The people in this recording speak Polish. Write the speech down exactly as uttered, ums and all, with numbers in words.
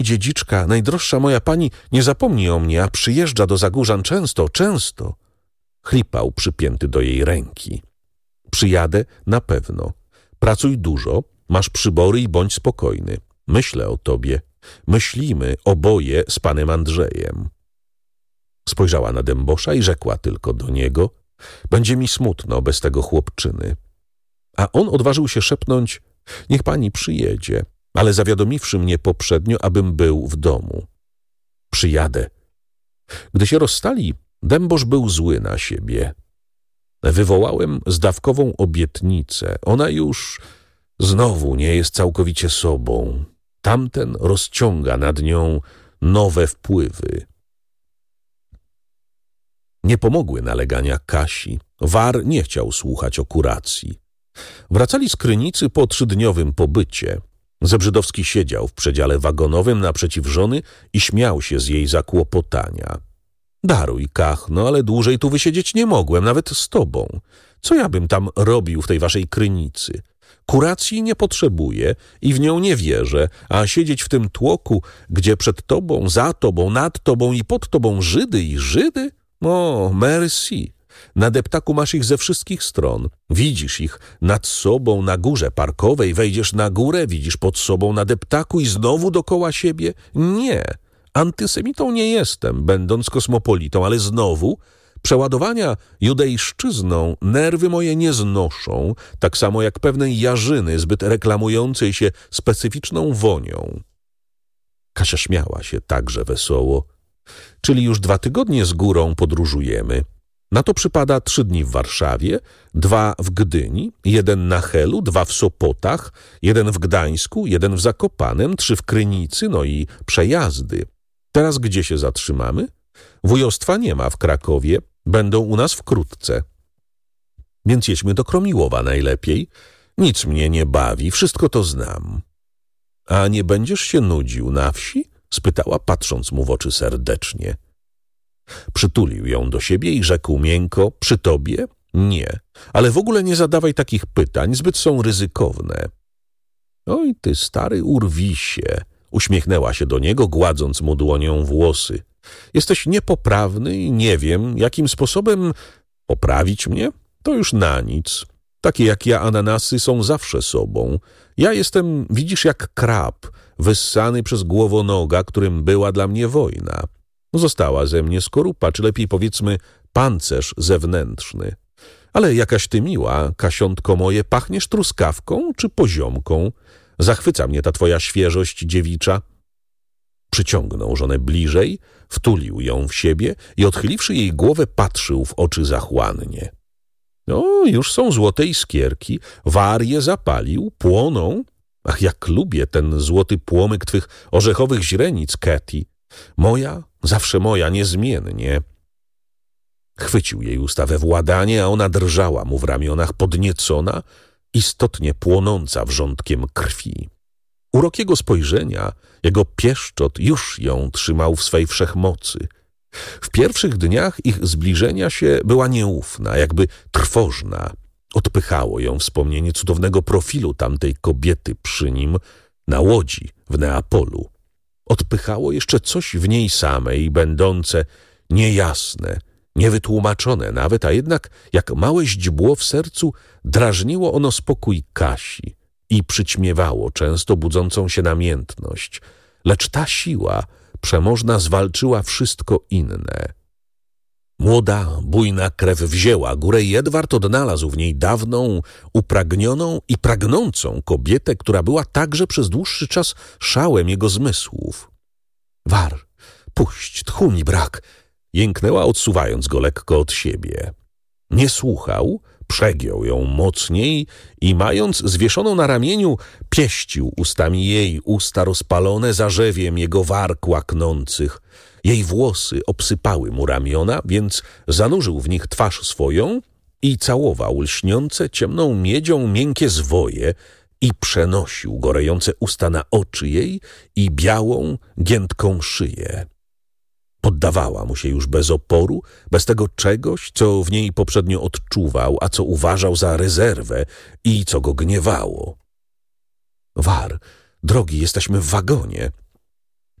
dziedziczka, najdroższa moja pani, nie zapomni o mnie, a przyjeżdża do Zagórzan często, często. Chlipał przypięty do jej ręki. Przyjadę na pewno. Pracuj dużo, masz przybory i bądź spokojny. Myślę o tobie. Myślimy oboje z panem Andrzejem. Spojrzała na Dębosza i rzekła tylko do niego: będzie mi smutno bez tego chłopczyny. A on odważył się szepnąć: niech pani przyjedzie, ale zawiadomiwszy mnie poprzednio, abym był w domu. Przyjadę. Gdy się rozstali, Dębosz był zły na siebie. Wywołałem zdawkową obietnicę. Ona już znowu nie jest całkowicie sobą. Tamten rozciąga nad nią nowe wpływy. Nie pomogły nalegania Kasi. War nie chciał słuchać o kuracji. Wracali z Krynicy po trzydniowym pobycie. Zebrzydowski siedział w przedziale wagonowym naprzeciw żony i śmiał się z jej zakłopotania. Daruj, Kachno, ale dłużej tu wysiedzieć nie mogłem, nawet z tobą. Co ja bym tam robił w tej waszej Krynicy? Kuracji nie potrzebuję i w nią nie wierzę, a siedzieć w tym tłoku, gdzie przed tobą, za tobą, nad tobą i pod tobą Żydy i Żydy? O, merci. Na deptaku masz ich ze wszystkich stron. Widzisz ich nad sobą na górze parkowej, wejdziesz na górę, widzisz pod sobą na deptaku i znowu dokoła siebie? Nie. Antysemitą nie jestem, będąc kosmopolitą, ale znowu przeładowania judejszczyzną nerwy moje nie znoszą, tak samo jak pewnej jarzyny zbyt reklamującej się specyficzną wonią. Kasia śmiała się także wesoło. Czyli już dwa tygodnie z górą podróżujemy. Na to przypada trzy dni w Warszawie, dwa w Gdyni, jeden na Helu, dwa w Sopotach, jeden w Gdańsku, jeden w Zakopanem, trzy w Krynicy, no i przejazdy. Teraz gdzie się zatrzymamy? Wujostwa nie ma w Krakowie, będą u nas wkrótce. Więc jedźmy do Kromiłowa najlepiej. Nic mnie nie bawi, wszystko to znam. A nie będziesz się nudził na wsi? Spytała, patrząc mu w oczy serdecznie. Przytulił ją do siebie i rzekł miękko: przy tobie? Nie, ale w ogóle nie zadawaj takich pytań, zbyt są ryzykowne. Oj, ty stary urwisie, uśmiechnęła się do niego, gładząc mu dłonią włosy. Jesteś niepoprawny i nie wiem, jakim sposobem poprawić mnie? To już na nic. Takie jak ja ananasy są zawsze sobą. Ja jestem, widzisz, jak krab, wyssany przez głowonoga, którym była dla mnie wojna. Została ze mnie skorupa, czy lepiej powiedzmy pancerz zewnętrzny. Ale jakaś ty miła, Kasiątko moje, pachniesz truskawką czy poziomką? Zachwyca mnie ta twoja świeżość dziewicza. Przyciągnął żonę bliżej, wtulił ją w siebie i odchyliwszy jej głowę, patrzył w oczy zachłannie. No, już są złote iskierki, war je zapalił, płoną. Ach, jak lubię ten złoty płomyk twych orzechowych źrenic, Katy. Moja, zawsze moja, niezmiennie. Chwycił jej usta we władanie, a ona drżała mu w ramionach, podniecona, istotnie płonąca wrzątkiem krwi. Urok jego spojrzenia, jego pieszczot już ją trzymał w swej wszechmocy. W pierwszych dniach ich zbliżenia się była nieufna, jakby trwożna. Odpychało ją wspomnienie cudownego profilu tamtej kobiety przy nim na łodzi w Neapolu. Odpychało jeszcze coś w niej samej, będące niejasne, niewytłumaczone nawet, a jednak jak małe źdźbło w sercu drażniło ono spokój Kasi i przyćmiewało często budzącą się namiętność. Lecz ta siła przemożna zwalczyła wszystko inne. Młoda, bujna krew wzięła górę i Edward odnalazł w niej dawną, upragnioną i pragnącą kobietę, która była także przez dłuższy czas szałem jego zmysłów. War, puść, tchu mi brak, jęknęła, odsuwając go lekko od siebie. Nie słuchał, przegiął ją mocniej i mając zwieszoną na ramieniu, pieścił ustami jej usta rozpalone zarzewiem jego warg łaknących. Jej włosy obsypały mu ramiona, więc zanurzył w nich twarz swoją i całował lśniące ciemną miedzią miękkie zwoje i przenosił gorejące usta na oczy jej i białą, giętką szyję. Poddawała mu się już bez oporu, bez tego czegoś, co w niej poprzednio odczuwał, a co uważał za rezerwę i co go gniewało. War, drogi, jesteśmy w wagonie.